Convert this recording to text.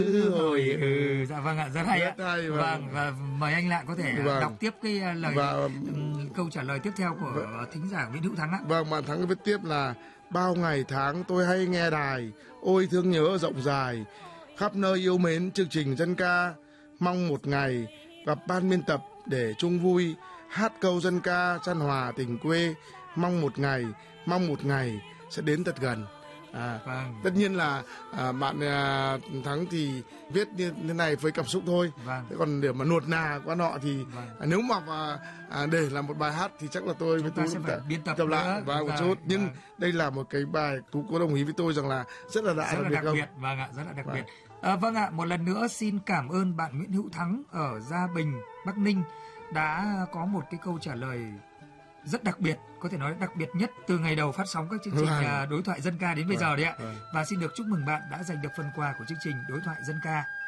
hồi. Dạ vâng ạ, rất hay ạ. Vâng, và mời anh lại có thể đọc tiếp cái lời câu trả lời tiếp theo của thính giả Nguyễn Hữu Thắng ạ. Vâng, bạn Thắng viết tiếp là: bao ngày tháng tôi hay nghe đài, ôi thương nhớ rộng dài, khắp nơi yêu mến chương trình dân ca, mong một ngày gặp ban biên tập để chung vui, hát câu dân ca chan hòa tình quê, mong một ngày sẽ đến thật gần. Vâng. Tất nhiên là bạn Thắng thì viết như thế này với cảm xúc thôi. Vâng. Thế còn để mà nuột nà qua nọ thì nếu mà để làm một bài hát thì chắc là tôi với Tú sẽ phải biên tập lại một chút. Nhưng đây là một cái bài Tú có đồng ý với tôi rằng là rất là đặc biệt. Vâng ạ, rất là đặc biệt. Vâng ạ, một lần nữa xin cảm ơn bạn Nguyễn Hữu Thắng ở Gia Bình, Bắc Ninh đã có một cái câu trả lời rất đặc biệt, có thể nói đặc biệt nhất từ ngày đầu phát sóng các chương trình đối thoại dân ca đến bây giờ đấy ạ. Và xin được chúc mừng bạn đã giành được phần quà của chương trình đối thoại dân ca.